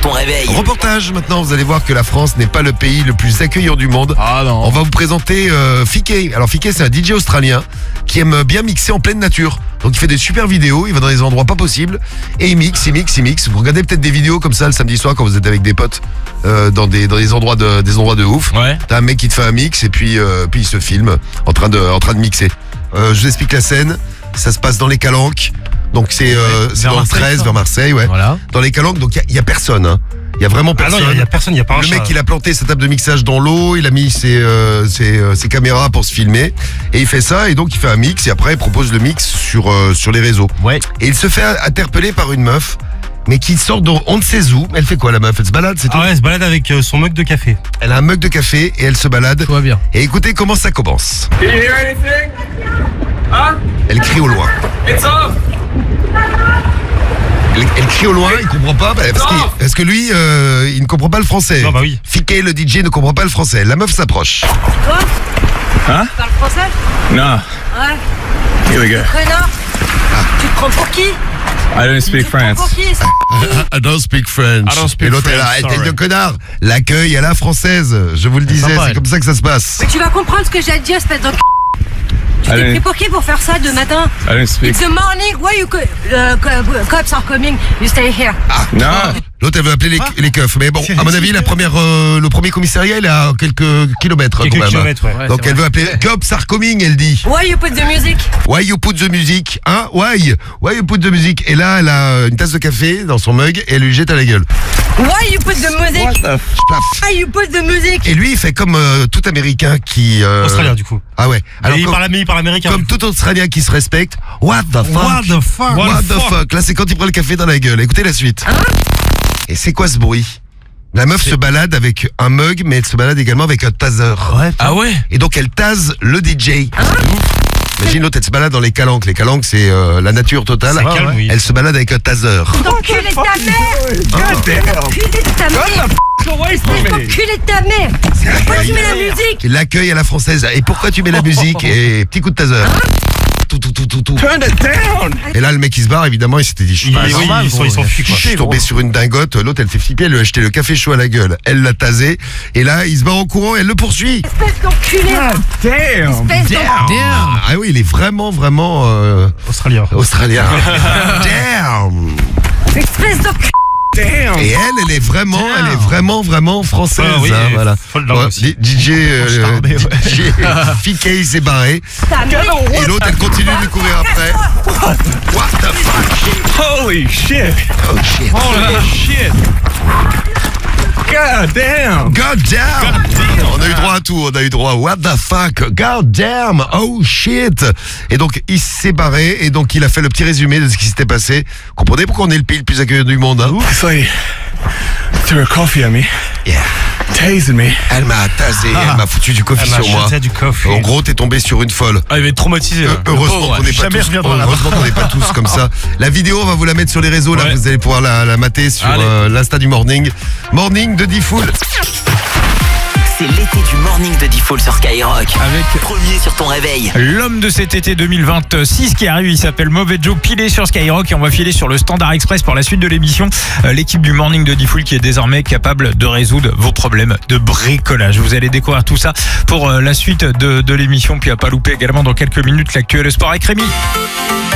ton réveil. Reportage maintenant, vous allez voir que la France n'est pas le pays le plus accueillant du monde. Ah non. On va vous présenter Fiké. Alors Fiké, c'est un DJ australien qui aime bien mixer en pleine nature. Donc il fait des super vidéos, il va dans des endroits pas possibles et il mixe. Vous regardez peut-être des vidéos comme ça le samedi soir quand vous êtes avec des potes dans des endroits de ouf. Ouais. T'as un mec qui te fait un mix et puis il se filme en train de mixer. Je vous explique la scène. Ça se passe dans les Calanques. Donc c'est dans le 13 vers Marseille, ouais. Voilà. Dans les Calanques, donc il y a personne. Hein. Il y a vraiment personne. Ah non, il y a personne, il y a pas un Le chat. mec, il a planté sa table de mixage dans l'eau, il a mis ses caméras pour se filmer et il fait ça et donc il fait un mix et après il propose le mix sur les réseaux. Ouais. Et il se fait interpeller par une meuf, mais qui sort de on ne sait où. Elle fait quoi la meuf? Elle se balade, c'est tout. Ah ouais, elle se balade avec son mug de café. Elle a un mug de café et elle se balade. Tout va bien. Et écoutez comment ça commence. Can you hear anything? Huh? Elle crie au loin. It's off! Elle crie au loin, il comprend pas parce que lui, il ne comprend pas le français. Non, bah oui. Fiké, le DJ, ne comprend pas le français. La meuf s'approche. Toi Hein? Tu parles français? No. Ouais. Here we go. Connard. Tu te prends pour qui? I don't speak Tu te prends pour qui? I don't speak French. I don't speak et l'autre est là, French, elle tête sorry. de connard. L'accueil à la française. Je vous le disais, sympa, c'est elle. comme ça que ça se passe. Mais tu vas comprendre ce que j'ai à te dire, espèce de Tu t'es Allez. pris pour qui pour faire ça de matin? I don't speak. It's the morning, why you cops are coming, you stay here. No. L'autre, elle veut appeler les keufs. Mais bon, à mon avis, le premier commissariat, il est à quelques kilomètres Quelques quand même. kilomètres, ouais. Donc elle veut appeler cops are coming, elle dit. Why you put the music? Why you put the music? Hein? Why you put the music? Et là, elle a une tasse de café dans son mug et elle lui jette à la gueule. Why you put the music? What the f? Paf. Why you put the music? Et lui, il fait comme tout Américain qui... Australien du coup. Ah ouais. Mais il comme, parle américain. comme tout Australien qui se respecte, what the fuck? What the fuck? What the fuck? Là, c'est quand il prend le café dans la gueule. Écoutez la suite. Et c'est quoi ce bruit? La meuf se balade avec un mug, mais elle se balade également avec un taser. Ouais. Ah ouais. Et donc, elle tase le DJ. Imagine l'autre, elle se balade dans les Calanques. Les Calanques, c'est la nature totale. Ça calme, oui. Elle se balade avec un taser. T'enculé de ta mère! God damn. T'enculé de ta mère! Away from me. T'enculé de ta mère! Pourquoi tu mets la musique? L'accueil à la française. Et pourquoi tu mets la musique? Et petit coup de taser. Tout. Turn it down. Et là, le mec, il se barre, évidemment, il s'était dit, je Oui, ils s'enfuient quoi. Je suis tombé sur une dingote. L'autre, elle fait flipper, elle lui a jeté le café chaud à la gueule. Elle l'a tasé. Et là, il se barre en courant et elle le poursuit. Espèce d'enculé! God damn. Espèce d'enculé! Ah oui, il est vraiment Australien. australien. Damn. Espèce d'enculé! Damn. Et elle est vraiment française. Ah oui, hein, elle est voilà. folle d'armes aussi. DJ Charbé, ouais. Fiké, il s'est barré. Ta mère! Et l'autre, elle continue de lui courir après. What the fuck? Holy shit. Oh shit. Holy shit. God damn. God damn. On a eu droit à tout, on a eu droit. What the fuck? God damn. Oh shit. Et donc, il s'est barré et donc il a fait le petit résumé de ce qui s'était passé. Comprenez pourquoi on est le pays le plus accueillant du monde, hein? It's like threw a coffee at me, Yeah. tased me. Elle m'a tasé, elle m'a foutu du coffee Elle m'a sur moi. jeté du coffee. En gros, t'es tombé sur une folle. Ah, il va être traumatisé. là. Heureusement Pauvre, qu'on n'est pas jamais tous, reviendra là-bas. heureusement qu'on n'est pas tous comme ça. La vidéo, on va vous la mettre sur les réseaux. Là, Ouais. vous allez pouvoir la mater sur Allez. l'Insta du Morning. Morning de Diffoul. C'est l'été du morning de Diffoul sur Skyrock. Avec Premier sur ton réveil. l'homme de cet été 2026 qui arrive, il s'appelle Mauvais Joe, pilé sur Skyrock et on va filer sur le Standard Express pour la suite de l'émission. L'équipe du Morning de Diffoul qui est désormais capable de résoudre vos problèmes de bricolage. Vous allez découvrir tout ça pour la suite de l'émission, puis à pas louper également dans quelques minutes l'actuel sport avec Rémi.